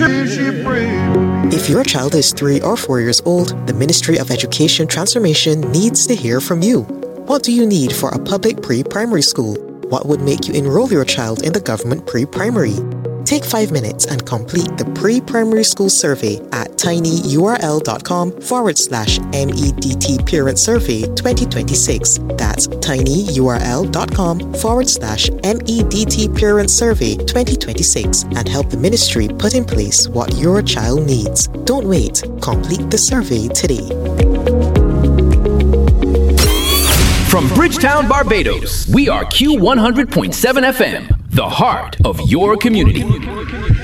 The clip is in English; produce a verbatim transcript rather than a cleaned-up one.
If your child is three or four years old, the Ministry of Education Transformation needs to hear from you. What do you need for a public pre-primary school? What would make you enroll your child in the government pre-primary? Take five minutes and complete the pre-primary school survey at tinyurl.com forward slash MEDT Parent Survey twenty twenty-six. That's tinyurl.com forward slash MEDT Parent Survey twenty twenty-six and help the ministry put in place what your child needs. Don't wait. Complete the survey today. From Bridgetown, Barbados, we are Q one hundred point seven F M, the heart of your community.